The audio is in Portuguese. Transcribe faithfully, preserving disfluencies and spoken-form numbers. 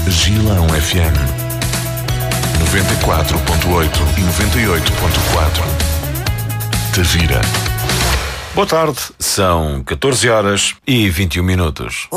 Gilão F M noventa e quatro ponto oito e noventa e oito ponto quatro. Tavira. Boa tarde, são catorze horas e vinte e um minutos.